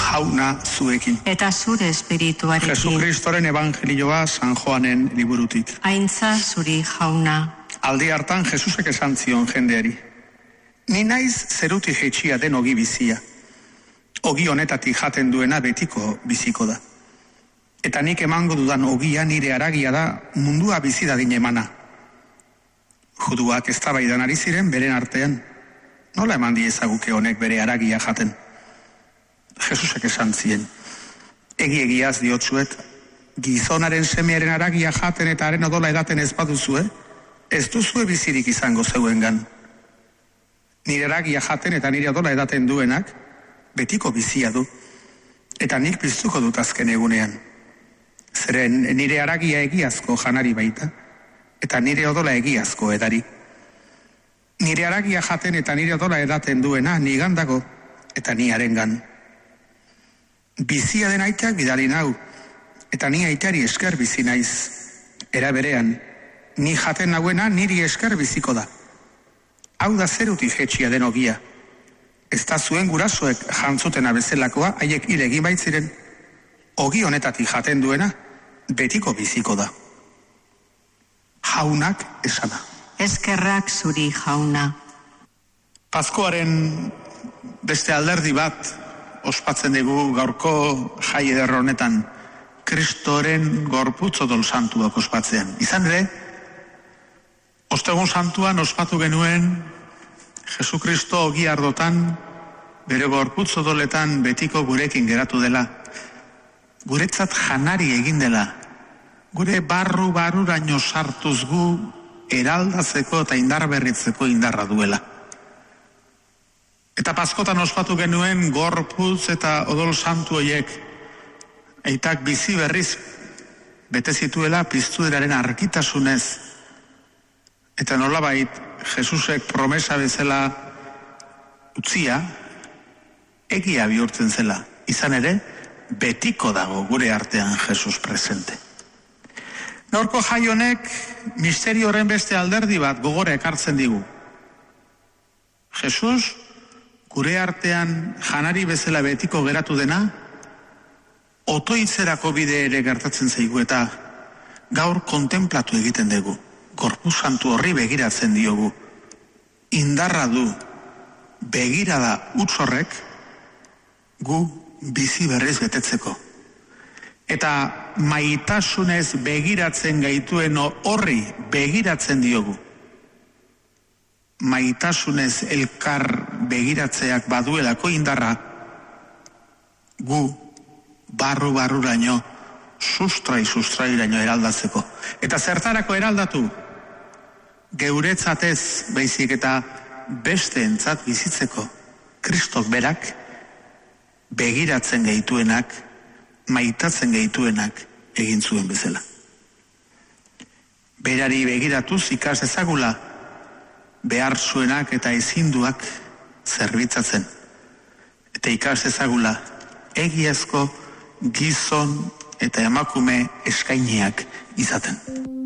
jauna zuekin. Eta zure espirituarekin. Jesukristoren evangelioa San Joanen liburutik. Aintza zuri jauna. Aldi hartan Jesusek esan zion jendeari. Ni naiz zerutik jaitsia den ogi bizia. Ogi honetatik jaten duena betiko biziko da. Eta nik emango dudan ogia nire haragia da mundua bizi dadin emana. Juduak eztabaidan ari ziren beren artean. Nola eman diezaguke honek bere haragia jaten? Jesusek esan zien. Egiaz diotsuet, gizonaren semearen haragia jaten eta haren odola edaten ez baduzue, ez duzue bizirik izango zeuengan. Nire haragia jaten eta nire odola edaten duenak, betiko bizia du, eta nik piztuko dut azken egunean. Zeren nire haragia egiazko janari baita, eta nire odola egiazko edari. Nire haragia jaten eta nire odola edaten duena nigan dago, eta ni harengan. Bizia den aitak bidali nau, eta ni aitari esker bizi naiz. Era berean, ni jaten nauena niri esker biziko da. Hau da zerutik jaitsia den ogia. Ez da zuen gurasoek jantzutena bezalakoa, haiek hil egin baitziren. Ogi honetatik jaten duena, betiko biziko da. Jaunak esana. Eskerrak zuri jauna. Paskoaren beste alderdi bat ospatzen dugu gaurko jai eder honetan, Kristoren gorputz odol santuak ospatzean. Izan ere, ostegun santuan ospatu genuen Jesukristo ogi ardotan, bere gorputz odoletan betiko gurekin geratu dela. Guretzat janari egin dela. Gure barruraino sartuz gu eraldatzeko eta indarberritzeko indarra duela. Eta paskotan ospatu genuen gorputz eta odol santu horiek aitak bizi berriz bete zituela piztuderaren argitasunez. Eta nolabait Jesusek promesa bezala utzia egia bihurtzen zela. Izan ere, betiko dago gure artean Jesus presente. Gaurko jai honek misterio horren beste alderdi bat gogora ekartzen digu. Jesus gure artean janari bezala betiko geratu dena, otoitzerako bide ere gertatzen zaigu eta gaur kontemplatu egiten dugu. Gorputz santu horri begiratzen diogu. Indarra du, begirada utz horrek, gu bizi berriz betetzeko. Eta maitasunez begiratzen gaituen horri begiratzen diogu. Maitasunez elkar begiratzeak baduelako indarra, gu barruraino, sustrairaino eraldatzeko. Eta zertarako eraldatu? Geuretzatez baizik eta besteentzat bizitzeko. Kristok berak begiratzen gaituenak, maitatzen gaituenak egin zuen bezala. Berari begiratuz ikas ezagula behar zuenak eta ezinduak zerbitzatzen. Eta ikas ezagula egiazko gizon eta emakume eskainiak izaten.